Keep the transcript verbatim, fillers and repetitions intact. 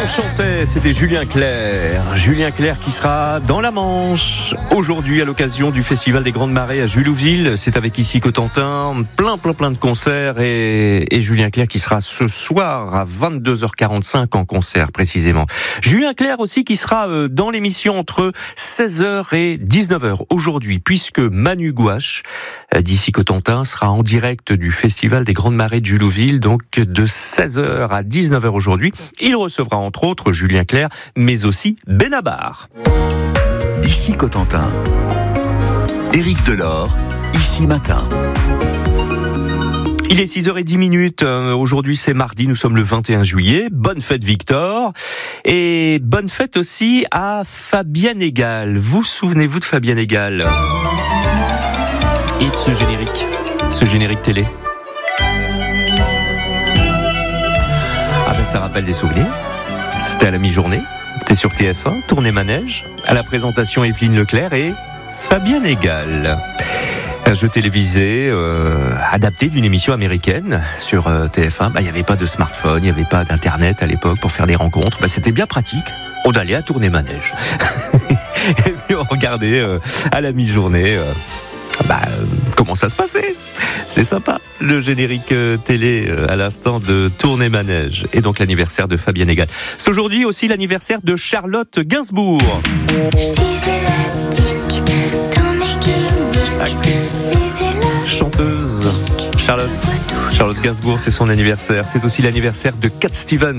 On chantait, c'était Julien Clerc. Julien Clerc qui sera dans la Manche aujourd'hui à l'occasion du Festival des Grandes Marées à Julouville. C'est avec Ici Cotentin, plein plein plein de concerts et, et Julien Clerc qui sera ce soir à vingt-deux heures quarante-cinq en concert précisément. Julien Clerc aussi qui sera dans l'émission entre seize heures et dix-neuf heures aujourd'hui puisque Manu Gouache d'Ici Cotentin sera en direct du Festival des Grandes Marées de Julouville, donc de seize heures à dix-neuf heures aujourd'hui. Il recevra entre autres Julien Clerc, mais aussi Benabar. Ici Cotentin. Éric Delort, Ici Matin. Il est six heures dix minutes, aujourd'hui c'est mardi, nous sommes le vingt et un juillet, bonne fête Victor, et bonne fête aussi à Fabienne Egal. Vous souvenez-vous de Fabienne Egal et de ce générique, ce générique télé? Ah ben ça rappelle des souvenirs, c'était à la mi-journée, c'était sur T F un, tournée manège, à la présentation Evelyne Leclerc et Fabienne Egal. Un jeu télévisé euh, adapté d'une émission américaine sur euh, T F un. Bah, il n'y avait pas de smartphone, il n'y avait pas d'internet à l'époque pour faire des rencontres. Bah, c'était bien pratique. On allait à tourner manège. Et puis on regardait euh, à la mi-journée euh, bah, euh, comment ça se passait. C'était sympa. Le générique euh, télé euh, à l'instant de tourner manège. Et donc l'anniversaire de Fabienne Egal. C'est aujourd'hui aussi l'anniversaire de Charlotte Gainsbourg. Actrice, chanteuse, Charlotte, Charlotte Gainsbourg, c'est son anniversaire. C'est aussi l'anniversaire de Cat Stevens.